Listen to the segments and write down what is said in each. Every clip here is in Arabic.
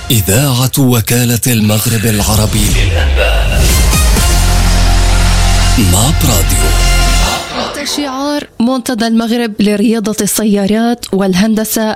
إذاعة وكالة المغرب العربي للأنباء. ماب راديو. شعار منتدى المغرب لرياضة السيارات والهندسة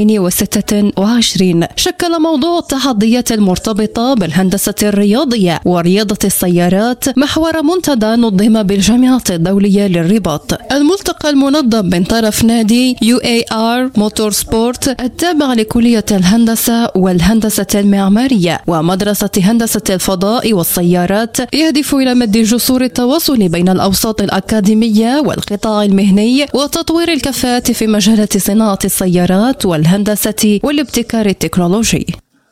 2026 شكل موضوع التحديات المرتبطة بالهندسة الرياضية ورياضة السيارات محور منتدى نظم بالجامعة الدولية للرباط. الملتقى المنظم من طرف نادي UAR موتور سبورت التابع لكلية الهندسة والهندسة المعمارية ومدرسة هندسة الفضاء والسيارات يهدف إلى مد جسور التواصل بين الأوساط الأكاديمية والقطاع المهني وتطوير الكفاءات في مجالات صناعة السيارات والهندسة والابتكار التكنولوجي.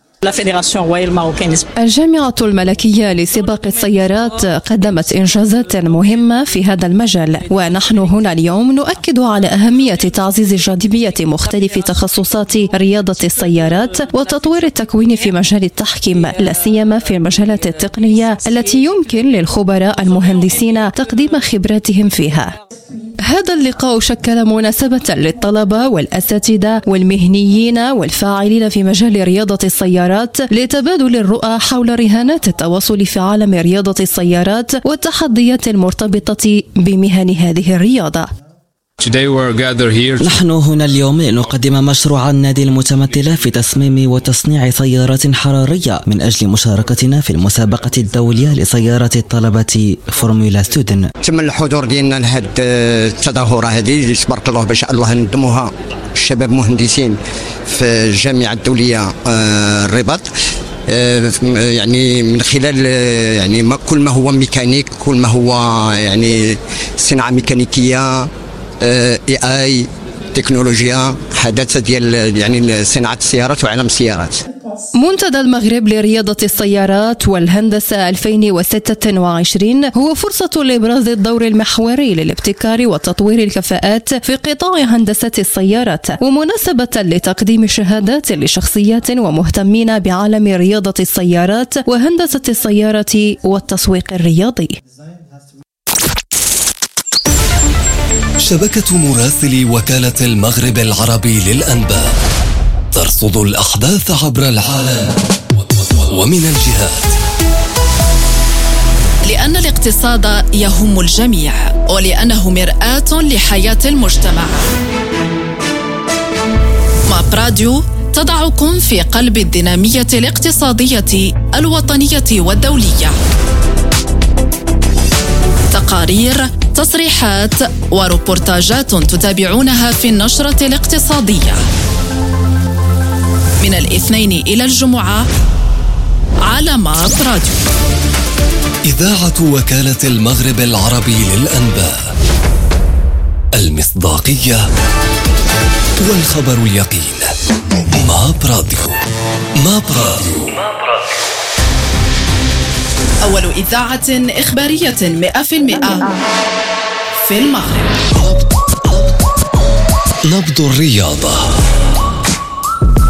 الجامعة الملكية لسباق السيارات قدمت إنجازات مهمة في هذا المجال، ونحن هنا اليوم نؤكد على أهمية تعزيز جاذبية مختلف تخصصات رياضة السيارات وتطوير التكوين في مجال التحكيم، لا سيما في المجالات التقنية التي يمكن للخبراء المهندسين تقديم خبراتهم فيها. هذا اللقاء شكل مناسبة للطلبة والأساتذة والمهنيين والفاعلين في مجال رياضة السيارات لتبادل الرؤى حول رهانات التواصل في عالم رياضة السيارات والتحديات المرتبطة بمهن هذه الرياضة. نحن هنا اليوم لنقدم مشروع النادي المتمثل في تصميم وتصنيع سيارات حرارية من أجل مشاركتنا في المسابقة الدولية لسيارات الطلبة فورمولا ستودن. تم الحضور ديالنا لهذه التظاهرة هذه تبارك الله باش الله نقدموها الشباب مهندسين في الجامعة الدولية الرباط، يعني من خلال يعني كل ما هو ميكانيك، كل ما هو يعني صناعة ميكانيكية، AI، تكنولوجيا، حداثة ديال يعني صناعة السيارات وعالم السيارات. منتدى المغرب لرياضة السيارات والهندسة 2026 هو فرصة لإبراز الدور المحوري للابتكار وتطوير الكفاءات في قطاع هندسة السيارات، ومناسبة لتقديم شهادات لشخصيات ومهتمين بعالم رياضة السيارات وهندسة السيارة والتسويق الرياضي. شبكة مراسلي وكالة المغرب العربي للأنباء ترصد الأحداث عبر العالم ومن الجهات، لأن الاقتصاد يهم الجميع ولأنه مرآة لحياة المجتمع. ماب راديو تضعكم في قلب الدينامية الاقتصادية الوطنية والدولية. تقارير، تصريحات وروبورتاجات تتابعونها في النشرة الاقتصادية من الاثنين إلى الجمعة على ماب راديو. إذاعة وكالة المغرب العربي للأنباء، المصداقية والخبر اليقين. ماب راديو. ماب راديو. أول إذاعة إخبارية 100% في المغرب. نبض الرياضة.